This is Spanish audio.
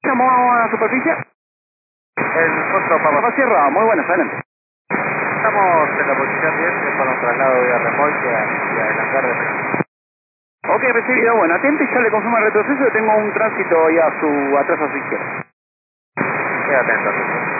¿Llamó a la superficie? El Foxtrot Papa. Papa Sierra, muy buenas, adelante. Estamos en la posición 10, es para un traslado de remolque y adelantar de frente. Ok, recibido. Bueno, atento y ya le confirmo el retroceso. Tengo un tránsito ahí atrás a su izquierda. Queda atento.